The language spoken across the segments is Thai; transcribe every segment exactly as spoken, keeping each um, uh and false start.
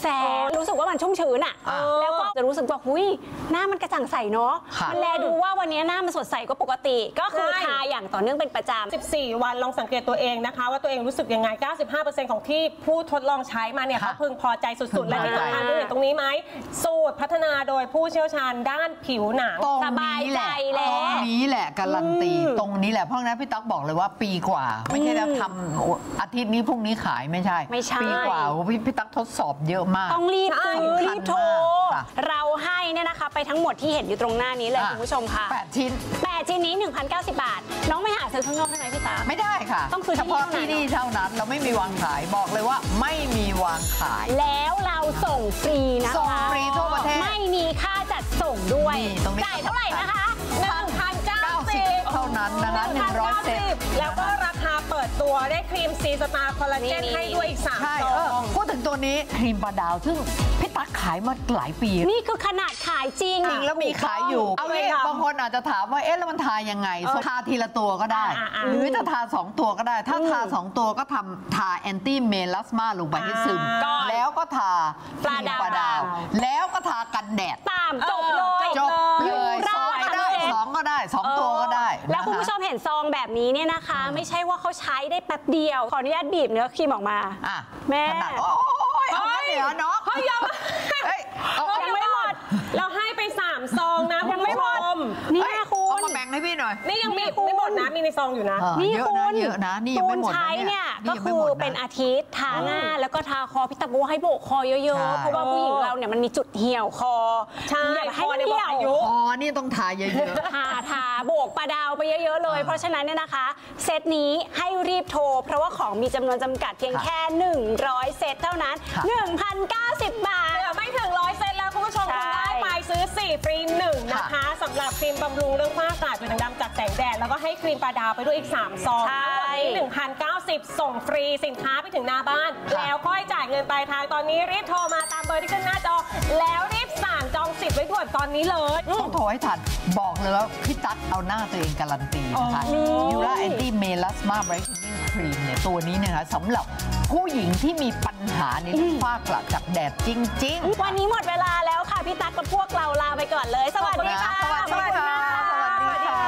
แสงรู้สึกว่ามันชุ่มชื้นอ่ะแล้วก็จะรู้สึกว่าหุ้ยหน้ามันกระจ่างใสเนาะมันแลดูว่าวันนี้หน้ามันสดใสกว่าปกติก็คือทาอย่างต่อเนื่องเป็นประจำสิบสี่วันลองสังเกตตัวเองนะคะว่าตัวเองรู้สึกยังไง เก้าสิบห้าเปอร์เซ็นต์ ของที่ผู้ทดลองใช้มาเนี่ยเขาพึงพอใจสุดๆและที่สำคัญคือเห็นตรงนี้ไหมสูตรพัฒนาโดยผู้เชี่ยวชาญด้านผิวหนังสบายใจแล้วตรงนี้แหละการันตีตรงนี้แหละเพราะงั้นพี่ตั๊กบอกเลยว่าปีกว่าไม่ใช่แล้วทำอาทิตย์นี้พรุ่งนี้ขายไม่ใช่ปีกว่าพี่พี่ตั๊กทดสอบเยอะมากต้องรีบซื้อรีบโทรเราให้เนี่ยนะคะไปทั้งหมดที่เห็นอยู่ตรงหน้านี้เลยคุณผู้ชมค่ะแปดชิ้นแปดชิ้นนี้ หนึ่งพันเก้าสิบบาทน้องไม่หาซื้อข้างนอกได้ไหมพี่ตั๊กไม่ได้ค่ะต้องซื้อเฉพาะที่นี่เท่านั้นเราไม่มีวางขายบอกเลยว่าไม่มีวางขายแล้วเราส่งฟรีนะคะส่งฟรีทั่วประเทศไม่มีค่าจัดส่งด้วยจ่ายเท่าไหร่นะคะหนึ่งพันเก้าสิบเท่านั้นนะคะหนึ่งร้อยเซตแล้วก็ราคาเปิดตัวได้ครีมซีสตาร์คอลลาเจนให้ด้วยอีกสามซองพูดถึงตัวนี้ครีมปลาดาวซึ่งพี่ตั๊กขายมาหลายปีนี่คือขนาดขายจริงจริงแล้วมีขายอยู่เอาเลยบางคนอาจจะถามว่าเอ๊ะแล้วมันทายังไงทาทีละตัวก็ได้หรือจะทาสองตัวก็ได้ถ้าทาสองตัวก็ทำทาแอนตี้เมลาสมาลงไปให้ซึมแล้วก็ทาปลาดาวแล้วก็ทากันแดดตามจบเลยจบเลยสองก็ได้สองก็ได้สองตัวก็ได้แล้วคุณผู้ชมเห็นซองแบบนี้เนี่ยนะคะไม่ใช่ว่าเขาใช้ได้แป๊บเดียวขออนุญาตบีบเนื้อครีมออกมาแม่โอ้ยเอาเหนียวเนาะเฮ้ยยังไม่หมดเราให้ไปสามซองนะยังไม่หมดนี่คุณเอามาแบ่งให้พี่หน่อยนี่ยังบีบไม่หมดนะมีในซองอยู่นะนี่คุณเยอะนะนี่ยังไม่หมดใช้เนี่ยก็คือเป็นอาทิตย์ทาหน้าแล้วก็ทาคอพี่ตะโกให้โบกคอเยอะๆเพราะว่าผู้หญิงเราเนี่ยมันมีจุดเหี่ยวคอใช่คอเนี่ยบอกอายุคอนี่ต้องทาเยอะๆทาทาโบกปลาดาวไปเยอะๆเลยเพราะฉะนั้นเนี่ยนะคะเซตนี้ให้รีบโทรเพราะว่าของมีจำนวนจำกัดเพียงแค่หนึ่งร้อยเซตเท่านั้น หนึ่งพันเก้าสิบบาทเหลือไม่ถึงร้อยเซตแล้วคุณผู้ชมคุณได้ไปซื้อสี่ฟรีหนึ่งนะคะสำหรับครีมบำรุงเรื่องฝ้ากระจุดด่างดำจากแสงแดดแล้วก็ให้ครีมปลาดาวไปด้วยอีกสามซองทั้งหมดนี้ หนึ่งพันเก้าสิบ ส่งฟรีสินค้าไปถึงหน้าบ้านแล้วค่อยจ่ายเงินปลายทางตอนนี้รีบโทรมาตามเบอร์ที่ขึ้นหน้าจอแล้วรีบสั่งจองสิทธิ์ไว้ด่วนตอนนี้เลยต้องโทรให้ทันบอกเลยว่าพี่ตั๊กเอาหน้าตัวเองการันตีนะคะยูราแอนตี้เมลาสมาไบรท์เทนนิ่งครีมเนี่ยตัวนี้เนี่ยนะสำหรับผู้หญิงที่มีปัญหาในเรื่องฝ้ากระจากแดดจริงๆวันนี้หมดเวลาแล้วค่ะพี่ตั๊กกับพวกเราลาไปก่อนเลยสวัสดีค่ะสวัสดีค่ะสวัสดีค่ะ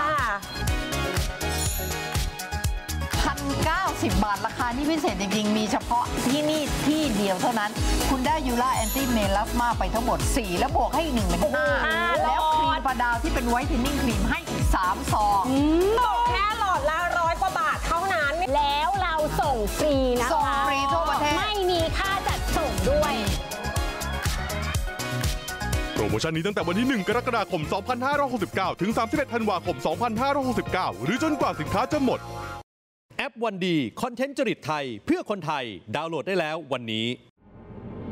พันเก้าสิบบาทราคานี่พิเศษจริงๆมีเฉพาะที่นี่ที่เดียวเท่านั้นคุณได้ยูราแอนตี้เมลาสมาไปทั้งหมดสี่แล้วบวกให้อีกหนึ่งเป็นห้าแล้วครีมปลาดาวที่เป็นไวท์เทนนิ่งครีมให้อีกสามซองตกแค่หลอดละร้อยกว่าบาทเท่านั้นแล้วเราส่งฟรีนะคะส่งฟรีทั่วประเทศไม่มีค่าจัดส่งด้วยโปรโมชั่นนี้ตั้งแต่วันที่หนึ่งกรกฎาคมสองพันห้าร้อยหกสิบเก้าถึงสามสิบเอ็ดธันวาคมสองพันห้าร้อยหกสิบเก้าหรือจนกว่าสินค้าจะหมดแอปวันดีคอนเทนต์จริตไทยเพื่อคนไทยดาวน์โหลดได้แล้ววันนี้